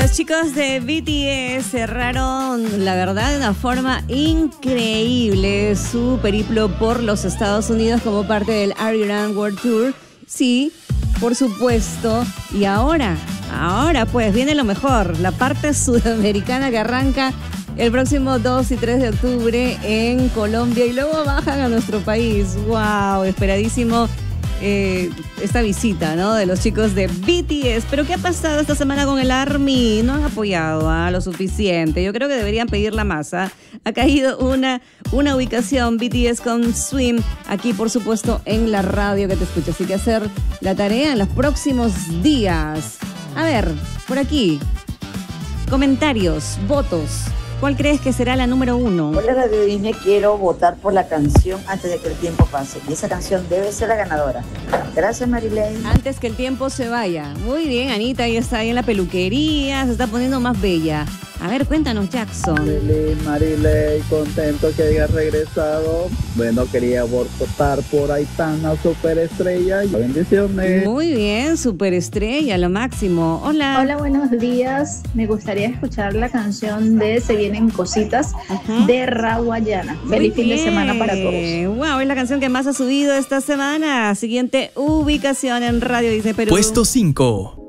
Los chicos de BTS cerraron, la verdad, de una forma increíble su periplo por los Estados Unidos como parte del Ariana World Tour. Sí, por supuesto. Y ahora pues viene lo mejor, la parte sudamericana que arranca el próximo 2 y 3 de octubre en Colombia y luego bajan a nuestro país. ¡Wow! Esperadísimo esta visita, ¿no?, de los chicos de BTS. Pero ¿qué ha pasado esta semana con el ARMY? No han apoyado lo suficiente. Yo creo que deberían pedir la masa. Ha caído una ubicación BTS con Swim aquí, por supuesto, en la radio que te escucha. Así que hacer la tarea en los próximos días. A ver, por aquí, comentarios, votos. ¿Cuál crees que será la número 1? Hola Radio Disney, quiero votar por la canción Antes de que el tiempo pase. Y esa canción debe ser la ganadora. Gracias, Marilyn. Antes que el tiempo se vaya. Muy bien, Anita, ya está ahí en la peluquería, se está poniendo más bella. A ver, cuéntanos, Jackson. Marilyn, contento que hayas regresado. Bueno, quería votar por Aitana, superestrella. Bendiciones. Muy bien, superestrella, lo máximo. Hola. Hola, buenos días. Me gustaría escuchar la canción de Se Vienen Cositas de Rawayana. Feliz fin de semana para todos. Wow, es la canción que más ha subido esta semana. Siguiente ubicación en Radio Disney Perú. Puesto 5.